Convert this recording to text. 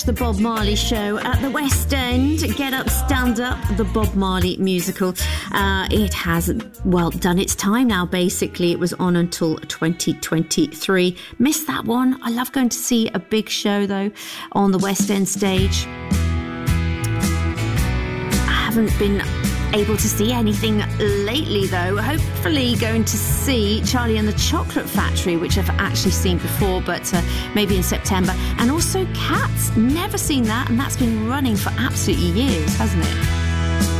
The Bob Marley Show at the West End. Get Up, Stand Up, the Bob Marley musical. It has, well, done its time now, basically. It was on until 2023. Missed that one. I love going to see a big show, though, on the West End stage. I haven't been able to see anything lately, though. Hopefully going to see Charlie and the Chocolate Factory, which I've actually seen before, but maybe in September. And also Cats. Never seen that, and that's been running for absolutely years, hasn't it?